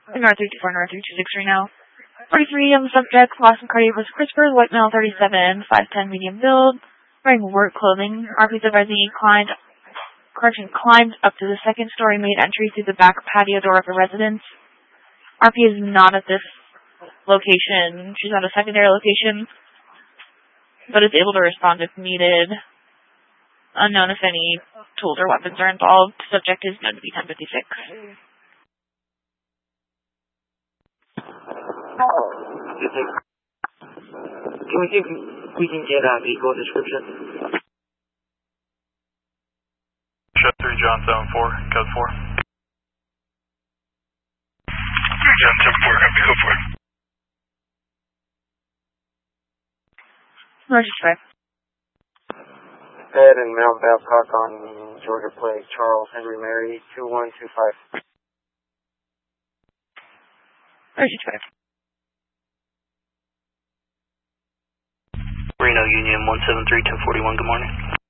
North 324, North 326 right now. 43 on the subject, lost in cardio was CRISPR, white male 37, 5'10", medium build, wearing work clothing. RP's advising he climbed up to the second story, made entry through the back patio door of the residence. RP is not at this location. She's at a secondary location, but is able to respond if needed. Unknown if any tools or weapons are involved. Subject is known to be 1056. Can we see if we can get a vehicle description? Shut 3 John 74, code 4. 3 John 74, code 4. North 5. Ed and Mount Babcock on Georgia Plate, Charles Henry Mary, 2125. North 5. Reno Union 173-1041, good morning.